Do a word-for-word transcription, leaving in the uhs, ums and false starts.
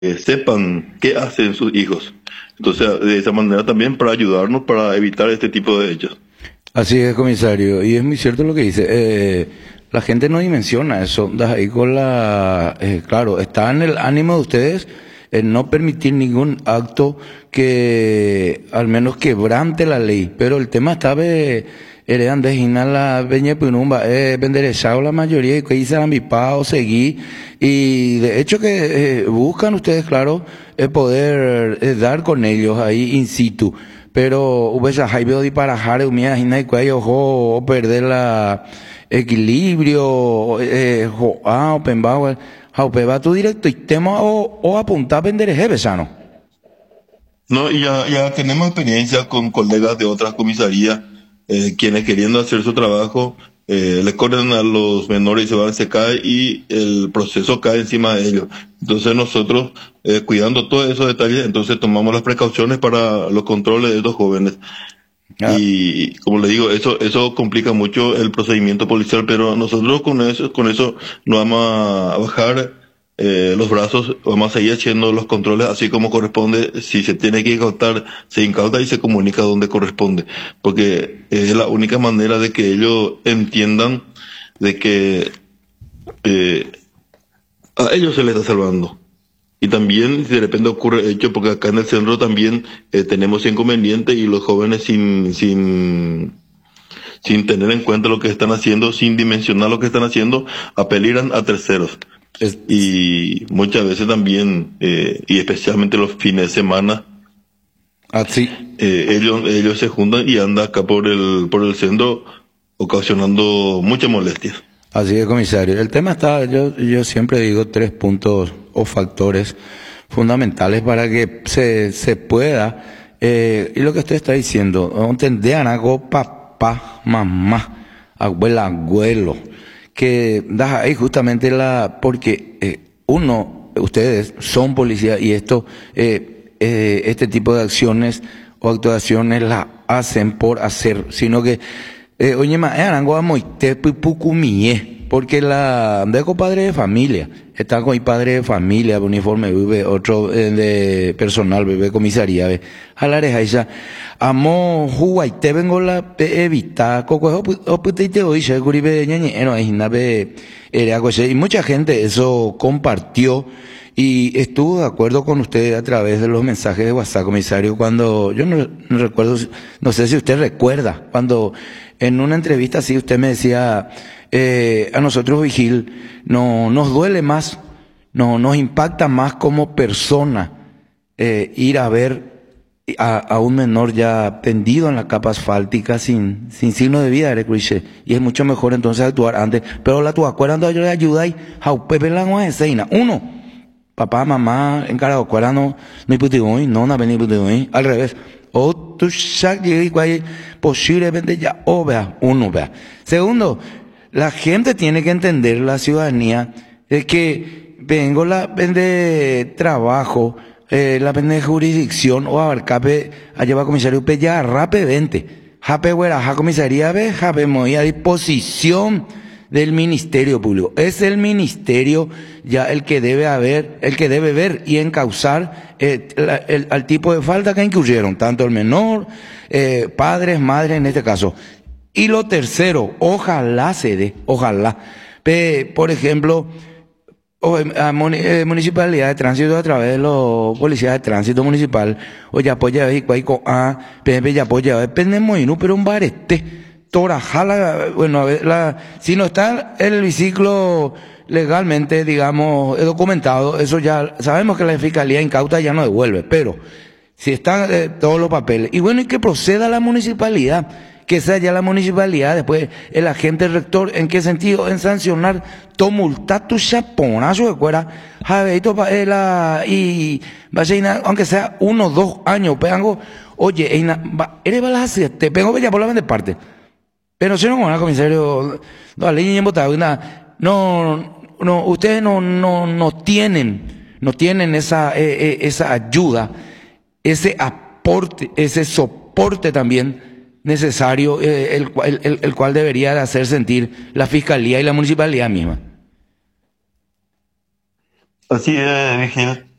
eh, sepan qué hacen sus hijos. Entonces, de esa manera también para ayudarnos para evitar este tipo de hechos. Así es, comisario, y es muy cierto lo que dice. Eh, la gente no dimensiona eso. Da ahí con la, eh, claro, está en el ánimo de ustedes en no permitir ningún acto que al menos quebrante la ley. Pero el tema está de heredan de la peña punumba, eh, venderezado la mayoría y que dice la mi o seguí. Y de hecho que eh, buscan ustedes, claro, el poder eh, dar con ellos ahí in situ. Pero ubesa veo di para jare umia hina y cuello o perder la equilibrio eh jo ah open bauer haupe va tu directo y tema o o apuntar vender besano. No, y ya, ya tenemos experiencia con colegas de otras comisarías, eh, quienes queriendo hacer su trabajo, eh, le corren a los menores y se van, se cae y el proceso cae encima de ellos. Entonces nosotros, eh, cuidando todos esos detalles, entonces tomamos las precauciones para los controles de estos jóvenes. Ah, Y como le digo, eso, eso complica mucho el procedimiento policial, pero nosotros con eso, con eso no vamos a bajar eh, los brazos, vamos a seguir haciendo los controles así como corresponde. Si se tiene que incautar, se incauta y se comunica donde corresponde, porque es la única manera de que ellos entiendan de que eh, a ellos se les está salvando. Y también, si de repente ocurre hecho, porque acá en el centro también eh, tenemos inconvenientes y los jóvenes sin, sin, sin tener en cuenta lo que están haciendo, sin dimensionar lo que están haciendo, apelan a terceros. es, Y muchas veces también, eh, y especialmente los fines de semana, así, eh, ellos, ellos se juntan y andan acá por el, por el centro ocasionando muchas molestias. así es, comisario. El tema está, yo yo siempre digo tres puntos o factores fundamentales para que se se pueda eh, y lo que usted está diciendo, entender algo papá, mamá, abuela, abuelo, que da ahí justamente la, porque eh, uno, ustedes son policía y esto, eh, eh, este tipo de acciones o actuaciones las hacen por hacer, sino que, eh, oye, ma, eh, arango amo y te pucumié, porque la, dejo padre de familia, está con mi padre de familia, uniforme, vive otro eh, de personal, vive comisaría, ve, jalares a ella, amo, juguay, te vengo la pe- evita, coco, o putite hoy, se curibe, ñañe, no, es nave, era algo así, y mucha gente eso compartió, y estuvo de acuerdo con usted a través de los mensajes de WhatsApp, comisario, cuando, yo no, no recuerdo, no sé si usted recuerda, cuando en una entrevista así usted me decía, eh, a nosotros Vigil no, nos duele más, no, nos impacta más como persona eh, ir a ver a, a un menor ya tendido en la capa asfáltica sin, sin signo de vida, Eric Riche, y es mucho mejor entonces actuar antes, pero la tu acuerdas yo le ayuda y jaupepe la seina, uno, papá, mamá, encarado, cuara no, no hay no, no vení putigüey, al revés. O tu shak y cual posiblemente ya, o vea, uno vea. Segundo, la gente tiene que entender, la ciudadanía, es que vengo la vende trabajo, eh, la vende jurisdicción o abarcape, allá va comisario, pe ya rape vente. Jape güera, ja comisaría ve, jape muy a disposición del Ministerio Público. Es el Ministerio ya el que debe haber, el que debe ver y encauzar eh, la, el, al tipo de falta que incurrieron, tanto el menor, eh, padres, madres en este caso. Y lo tercero, ojalá se dé, ojalá. Pe, por ejemplo, o, a muni- eh, municipalidad de tránsito a través de los policías de tránsito municipal, o ya apoya y cuaico a, pe ya apoya, depende muy, no, pero un barete. Torajala, bueno, a ver, la, si no está el biciclo legalmente, digamos, eh, documentado, eso ya, sabemos que la fiscalía incauta ya no devuelve, pero si están eh, todos los papeles, y bueno, y que proceda la municipalidad, que sea ya la municipalidad, después el agente rector, ¿en qué sentido? En sancionar, tomultar tu chaponazo de cuera, jabeito pa, eh, la, y, va a ser, aunque sea uno, dos años, pegango, oye, eina, va, eres balas, te pego ya por la de parte. Pero si no, bueno, comisario, no, ley en Botagüina, no, no, ustedes no, no, no tienen, no tienen esa, eh, eh, esa ayuda, ese aporte, ese soporte también necesario, eh, el, cual- el, el cual debería de hacer sentir la fiscalía y la municipalidad misma. Así es, Vigil.